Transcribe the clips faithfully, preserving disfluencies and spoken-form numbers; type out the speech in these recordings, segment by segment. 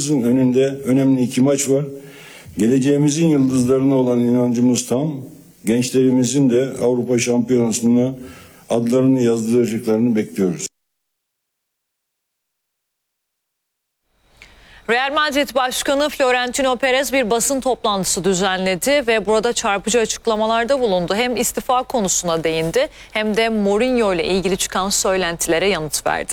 Yılımızın önünde önemli iki maç var. Geleceğimizin yıldızlarına olan inancımız tam. Gençlerimizin de Avrupa Şampiyonası'na adlarını yazdıracaklarını bekliyoruz. Real Madrid Başkanı Florentino Perez bir basın toplantısı düzenledi ve burada çarpıcı açıklamalarda bulundu. Hem istifa konusuna değindi hem de Mourinho ile ilgili çıkan söylentilere yanıt verdi.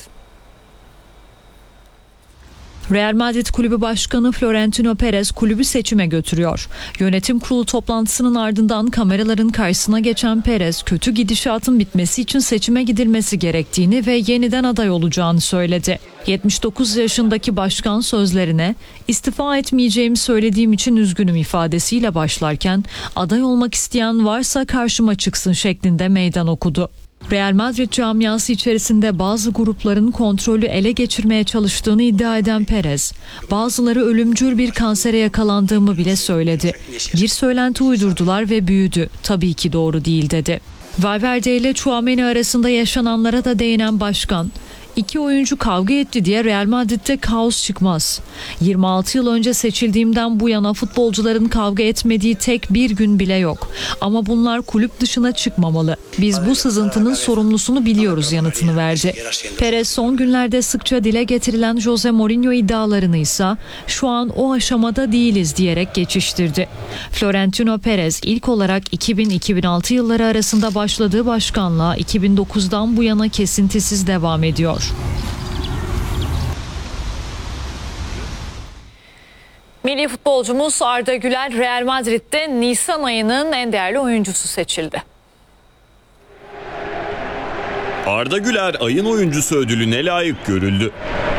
Real Madrid Kulübü Başkanı Florentino Perez kulübü seçime götürüyor. Yönetim kurulu toplantısının ardından kameraların karşısına geçen Perez, kötü gidişatın bitmesi için seçime gidilmesi gerektiğini ve yeniden aday olacağını söyledi. yetmiş dokuz yaşındaki başkan sözlerine "istifa etmeyeceğimi söylediğim için üzgünüm" ifadesiyle başlarken "aday olmak isteyen varsa karşıma çıksın" şeklinde meydan okudu. Real Madrid camiası içerisinde bazı grupların kontrolü ele geçirmeye çalıştığını iddia eden Perez, bazıları ölümcül bir kansere yakalandığımı bile söyledi. "Bir söylenti uydurdular ve büyüdü. Tabii ki doğru değil" dedi. Valverde ile Tchouaméni arasında yaşananlara da değinen başkan, "İki oyuncu kavga etti diye Real Madrid'de kaos çıkmaz. yirmi altı yıl önce seçildiğimden bu yana futbolcuların kavga etmediği tek bir gün bile yok. Ama bunlar kulüp dışına çıkmamalı. Biz bu sızıntının sorumlusunu biliyoruz" yanıtını verdi. Perez son günlerde sıkça dile getirilen Jose Mourinho iddialarını ise "şu an o aşamada değiliz" diyerek geçiştirdi. Florentino Perez ilk olarak iki bin iki bin altı yılları arasında başladığı başkanlığa iki bin dokuzdan bu yana kesintisiz devam ediyor. Milli futbolcumuz Arda Güler Real Madrid'de Nisan ayının en değerli oyuncusu seçildi. Arda Güler ayın oyuncusu ödülüne layık görüldü.